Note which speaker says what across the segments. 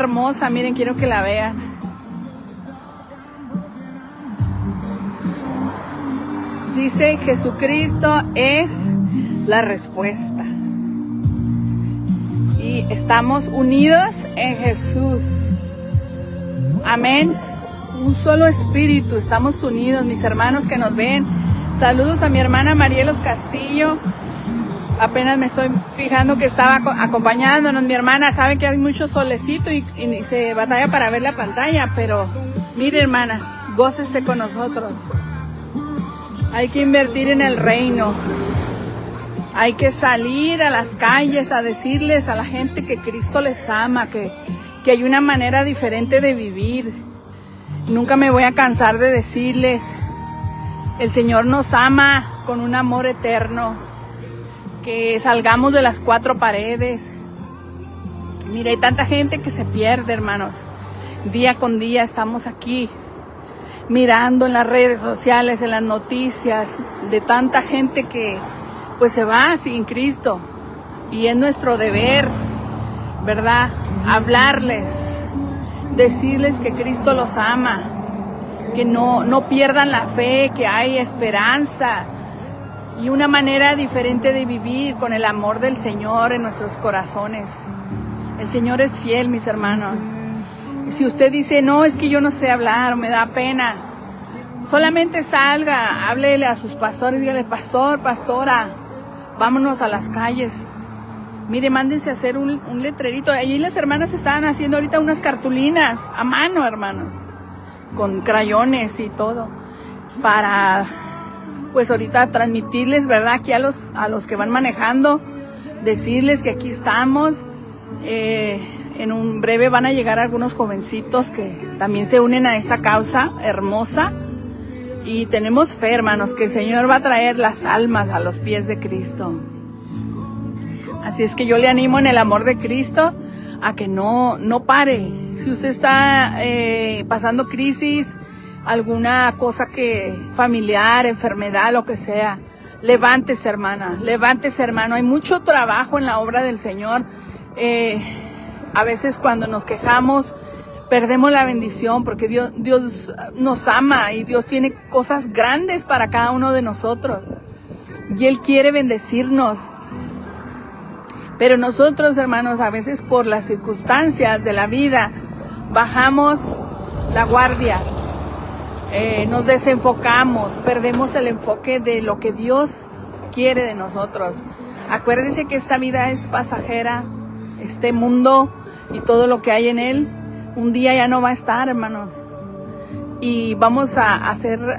Speaker 1: hermosa, miren, quiero que la vean. Dice, Jesucristo es la respuesta. Y estamos unidos en Jesús. Amén. Un solo espíritu, estamos unidos, mis hermanos que nos ven. Saludos a mi hermana Marielos Castillo. Apenas me estoy fijando que estaba acompañándonos mi hermana. Sabe que hay mucho solecito y se batalla para ver la pantalla, pero mire, hermana, gócese con nosotros. Hay que invertir en el reino. Hay que salir a las calles a decirles a la gente que Cristo les ama, que hay una manera diferente de vivir. Nunca me voy a cansar de decirles, el Señor nos ama con un amor eterno, que salgamos de las cuatro paredes. Mira, hay tanta gente que se pierde, hermanos. Día con día estamos aquí, mirando en las redes sociales, en las noticias, de tanta gente que pues se va sin Cristo. Y es nuestro deber, ¿verdad? Hablarles, decirles que Cristo los ama, que no pierdan la fe, que hay esperanza y una manera diferente de vivir con el amor del Señor en nuestros corazones. El Señor es fiel, mis hermanos. Si usted dice, no, es que yo no sé hablar, me da pena, solamente salga, háblele a sus pastores, dígale, pastor, pastora, vámonos a las calles. Mire, mándense a hacer un letrerito. Allí las hermanas estaban haciendo ahorita unas cartulinas a mano, hermanos, con crayones y todo, para, pues ahorita transmitirles, ¿verdad? Aquí a los que van manejando, decirles que aquí estamos. En un breve van a llegar algunos jovencitos que también se unen a esta causa hermosa. Y tenemos fe, hermanos, que el Señor va a traer las almas a los pies de Cristo. Así es que yo le animo en el amor de Cristo a que no pare. Si usted está pasando crisis, alguna cosa que familiar, enfermedad, lo que sea, levántese, hermana, levántese, hermano. Hay mucho trabajo en la obra del Señor. A veces cuando nos quejamos perdemos la bendición, porque Dios nos ama y Dios tiene cosas grandes para cada uno de nosotros y Él quiere bendecirnos. Pero nosotros, hermanos, a veces por las circunstancias de la vida bajamos la guardia, nos desenfocamos, perdemos el enfoque de lo que Dios quiere de nosotros. Acuérdense que esta vida es pasajera, este mundo y todo lo que hay en él, un día ya no va a estar, hermanos. Y vamos a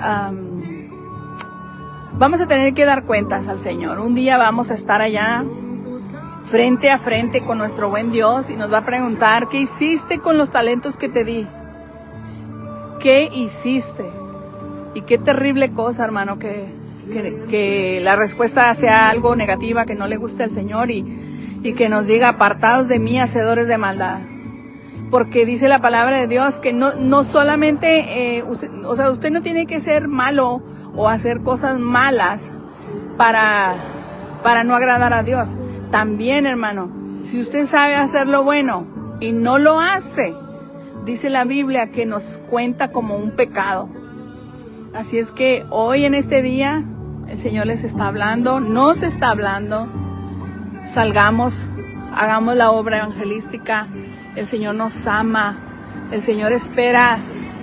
Speaker 1: tener que dar cuentas al Señor. Un día vamos a estar allá frente a frente con nuestro buen Dios y nos va a preguntar, ¿qué hiciste con los talentos que te di? ¿Qué hiciste? Y qué terrible cosa, hermano, que la respuesta sea algo negativa, que no le guste al Señor y que nos diga, apartados de mí, hacedores de maldad. Porque dice la palabra de Dios que no solamente, usted no tiene que ser malo o hacer cosas malas para no agradar a Dios. También, hermano, si usted sabe hacer lo bueno y no lo hace, dice la Biblia que nos cuenta como un pecado. Así es que hoy en este día el Señor les está hablando, nos está hablando. Salgamos, hagamos la obra evangelística. El Señor nos ama, el Señor espera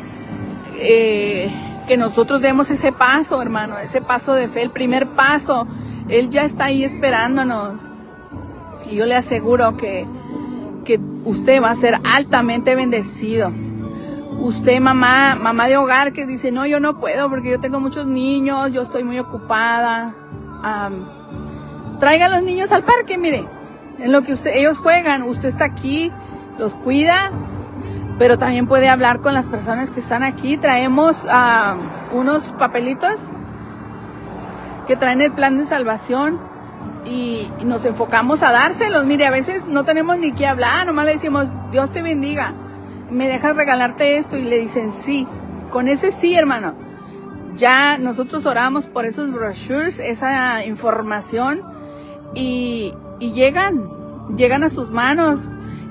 Speaker 1: que nosotros demos ese paso, hermano, ese paso de fe, el primer paso. Él ya está ahí esperándonos. Y yo le aseguro que usted va a ser altamente bendecido. Usted, mamá de hogar, que dice, no, yo no puedo porque yo tengo muchos niños, yo estoy muy ocupada. Traiga a los niños al parque, mire, en lo que ellos juegan, usted está aquí, los cuida, pero también puede hablar con las personas que están aquí. Traemos unos papelitos que traen el plan de salvación y nos enfocamos a dárselos. Mire, a veces no tenemos ni qué hablar, nomás le decimos, Dios te bendiga, ¿me dejas regalarte esto? Y le dicen sí. Con ese sí, hermano, ya nosotros oramos por esos brochures, esa información, y llegan a sus manos.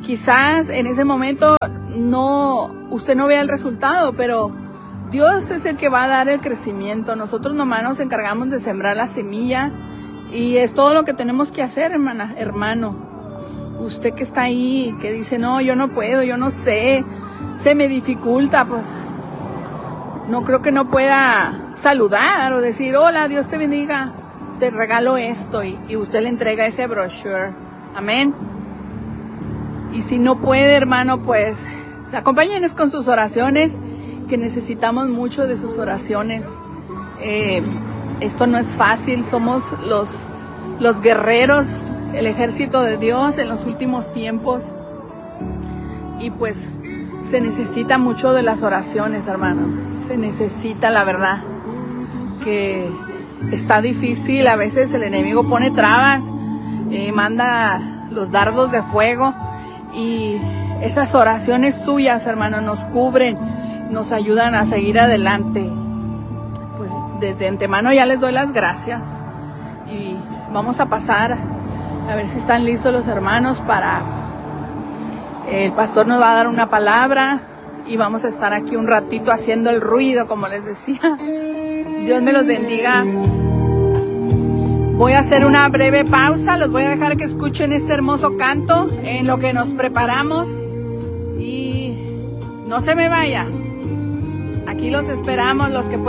Speaker 1: quizás en ese momento usted no vea el resultado, pero Dios es el que va a dar el crecimiento. Nosotros nomás nos encargamos de sembrar la semilla y es todo lo que tenemos que hacer, hermano. Usted que está ahí, que dice, no, yo no puedo, yo no sé, se me dificulta, pues no creo que no pueda saludar o decir, hola, Dios te bendiga, te regalo esto, y usted le entrega ese brochure. Amén. Y si no puede, hermano, pues acompáñenos con sus oraciones, que necesitamos mucho de sus oraciones. Esto no es fácil, somos los guerreros, el ejército de Dios en los últimos tiempos. Y pues se necesita mucho de las oraciones, hermano. Se necesita, la verdad, que está difícil. A veces el enemigo pone trabas, manda los dardos de fuego, y esas oraciones suyas, hermano, nos cubren, nos ayudan a seguir adelante. Pues desde antemano ya les doy las gracias, y vamos a pasar a ver si están listos los hermanos para... El pastor nos va a dar una palabra y vamos a estar aquí un ratito haciendo el ruido, como les decía. Dios me los bendiga. Voy a hacer una breve pausa, los voy a dejar que escuchen este hermoso canto en lo que nos preparamos, y no se me vaya. Aquí los esperamos, los que